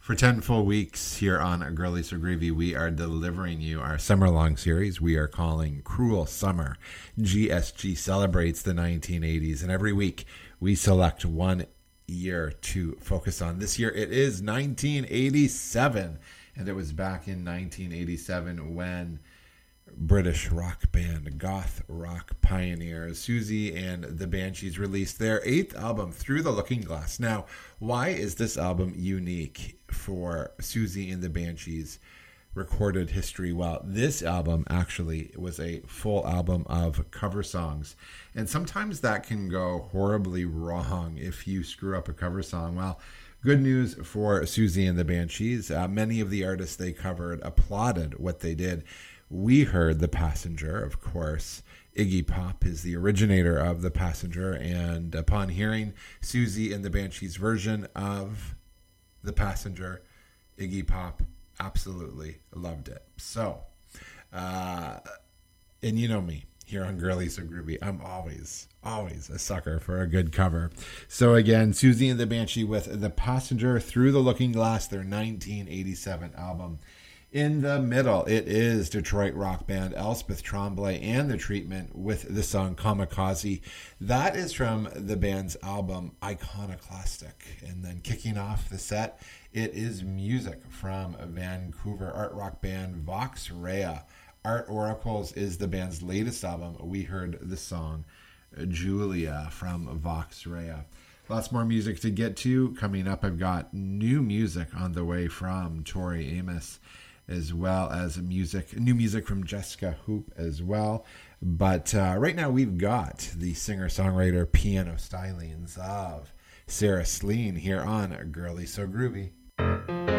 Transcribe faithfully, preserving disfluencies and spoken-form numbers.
For ten full weeks here on Girly So Groovy, we are delivering you our summer-long series we are calling Cruel Summer. G S G celebrates the nineteen eighties, and every week we select one year to focus on. This year it is nineteen eighty-seven, and it was back in nineteen eighty-seven when British rock band goth rock pioneers Siouxsie and the Banshees released their eighth album, Through the Looking Glass. Now, why is this album unique for Siouxsie and the Banshees recorded history? Well, this album actually was a full album of cover songs, and sometimes that can go horribly wrong if you screw up a cover song. Well, good news for Siouxsie and the Banshees. Uh, many of the artists they covered applauded what they did. We heard The Passenger, of course. Iggy Pop is the originator of The Passenger, and upon hearing Siouxsie and the Banshees' version of The Passenger, Iggy Pop absolutely loved it. So, uh, and you know me, here on Girly So Groovy, I'm always, always a sucker for a good cover. So again, Siouxsie and the Banshee with The Passenger, Through the Looking Glass, their nineteen eighty-seven album. In the middle, it is Detroit rock band Elspeth Tremblay and The Treatment with the song Kamikaze. That is from the band's album Iconoclastic. And then kicking off the set, it is music from Vancouver art rock band Vox Rea. Art Oracles is the band's latest album. We heard the song Julia from Vox Rea. Lots more music to get to. Coming up, I've got new music on the way from Tori Amos, as well as music, new music from Jessica Hoop as well. But uh, right now we've got the singer-songwriter piano stylings of Sarah Slean here on Girly So Groovy.